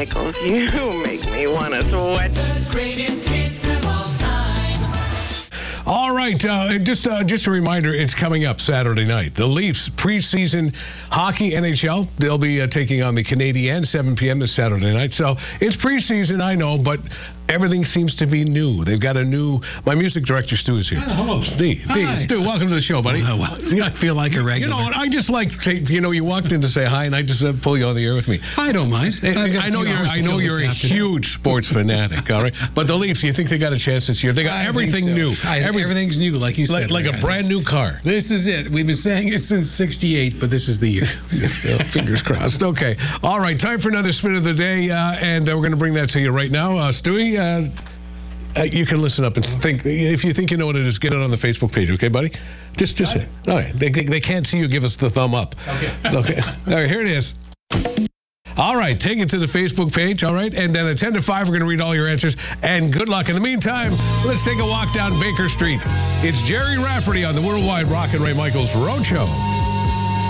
Michaels. You make me want to sweat. The greatest hits of all time. All right, just a reminder, it's coming up Saturday night. The Leafs preseason hockey NHL, they'll be taking on the Canadiens 7 p.m. this Saturday night. So it's preseason, I know, but everything seems to be new. They've got a new, my music director, Stu, is here. Hello. Steve, Stu, welcome to the show, buddy. Well, I feel like a regular. You know what, I just like, you walked in to say hi, and I just pull you on the air with me. I don't mind. I know you're a huge sports fanatic, all right? But the Leafs, you think they got a chance this year? They got everything new. Everything's new, like you said. Like a brand new car. This is it. We've been saying it since '68, but this is the year. Fingers crossed. Okay. All right, time for another spin of the day, and we're going to bring that to you right now. Stewie, you can listen up and think. If you think you know what it is, get it on the Facebook page, okay, buddy? Just all right. They can't see you. Give us the thumb up. Okay. All right, here it is. All right, take it to the Facebook page, all right? And then at 10 to 5, we're going to read all your answers. And good luck. In the meantime, let's take a walk down Baker Street. It's Jerry Rafferty on the Worldwide Rock and Ray Michaels Road Show.